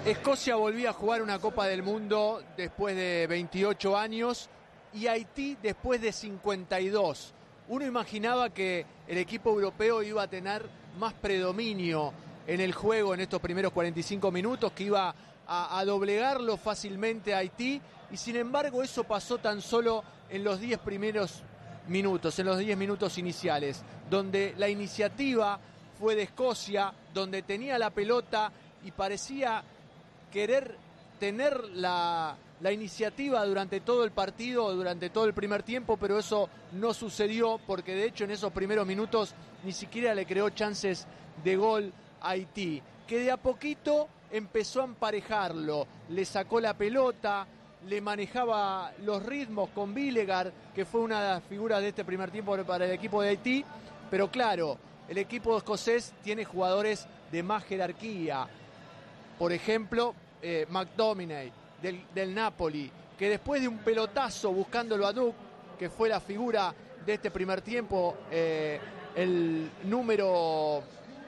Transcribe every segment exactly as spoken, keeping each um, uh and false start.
Escocia volvía a jugar una Copa del Mundo después de veintiocho años y Haití después de cincuenta y dos. Uno imaginaba que el equipo europeo iba a tener más predominio en el juego en estos primeros cuarenta y cinco minutos, que iba a, a doblegarlo fácilmente a Haití, y sin embargo eso pasó tan solo en los diez primeros minutos, en los diez minutos iniciales, donde la iniciativa fue de Escocia, donde tenía la pelota y parecía querer tener la, la iniciativa durante todo el partido, durante todo el primer tiempo, pero eso no sucedió, porque de hecho en esos primeros minutos ni siquiera le creó chances de gol a Haití, que de a poquito empezó a emparejarlo, le sacó la pelota, le manejaba los ritmos con Vilegar, que fue una de las figuras de este primer tiempo para el equipo de Haití, pero claro, el equipo escocés tiene jugadores de más jerarquía. Por ejemplo, eh, McTominay del, del Napoli, que después de un pelotazo buscándolo a Duk, que fue la figura de este primer tiempo, eh, el número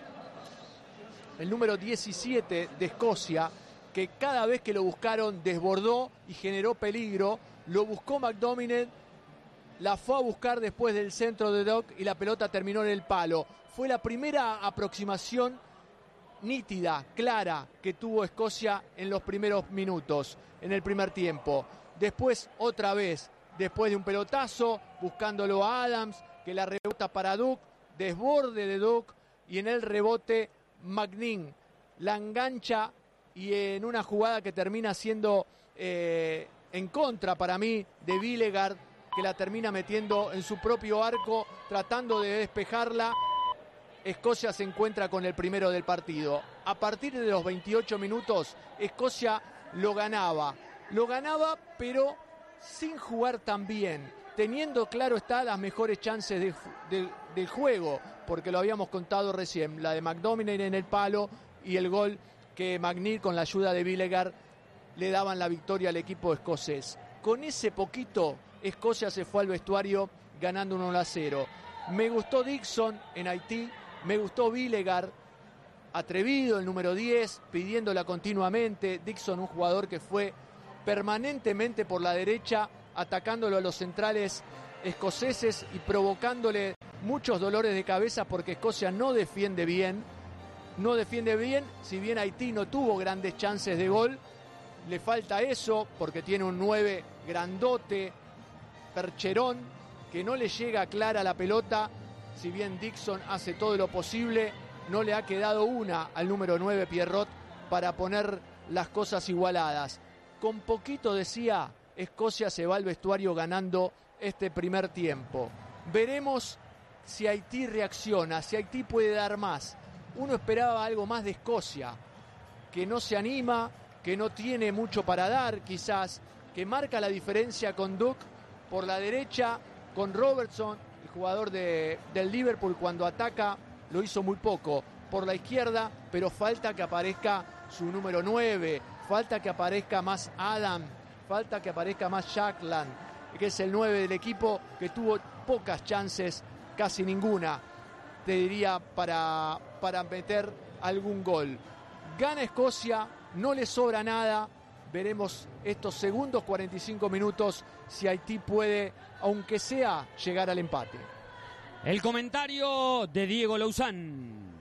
el número diecisiete de Escocia, que cada vez que lo buscaron desbordó y generó peligro, lo buscó McTominay, la fue a buscar después del centro de Duk y la pelota terminó en el palo. Fue la primera aproximación nítida, clara, que tuvo Escocia en los primeros minutos, en el primer tiempo. Después, otra vez, después de un pelotazo, buscándolo a Adams, que la rebota para Duk, desborde de Duk, y en el rebote McNeil la engancha, y en una jugada que termina siendo eh, en contra para mí de Vilegar, que la termina metiendo en su propio arco, tratando de despejarla. Escocia se encuentra con el primero del partido. A partir de los veintiocho minutos, Escocia lo ganaba. Lo ganaba, pero sin jugar tan bien, teniendo, claro está, las mejores chances de, de, del juego, porque lo habíamos contado recién, la de McTominay en el palo y el gol que McNeil, con la ayuda de Vilegar, le daban la victoria al equipo escocés. Con ese poquito, Escocia se fue al vestuario ganando uno a cero. Me gustó Dixon en Haití, me gustó Vilegar, atrevido, el número diez, pidiéndola continuamente. Dixon, un jugador que fue permanentemente por la derecha, atacándolo a los centrales escoceses y provocándole muchos dolores de cabeza, porque Escocia no defiende bien, no defiende bien, si bien Haití no tuvo grandes chances de gol, le falta eso, porque tiene un nueve grandote, percherón, que no le llega clara la pelota. Si bien Dixon hace todo lo posible, no le ha quedado una al número nueve, Pierrot, para poner las cosas igualadas. Con poquito, decía, Escocia se va al vestuario ganando este primer tiempo. Veremos si Haití reacciona, si Haití puede dar más. Uno esperaba algo más de Escocia, que no se anima, que no tiene mucho para dar, quizás, que marca la diferencia con Duk por la derecha, con Robertson, el jugador de, del Liverpool, cuando ataca lo hizo muy poco por la izquierda, pero falta que aparezca su número nueve, falta que aparezca más Adam, falta que aparezca más Shakland, que es el nueve del equipo, que tuvo pocas chances, casi ninguna, te diría, para, para meter algún gol. Gana Escocia, no le sobra nada. Veremos estos segundos cuarenta y cinco minutos si Haití puede, aunque sea, llegar al empate. El comentario de Diego Louzán.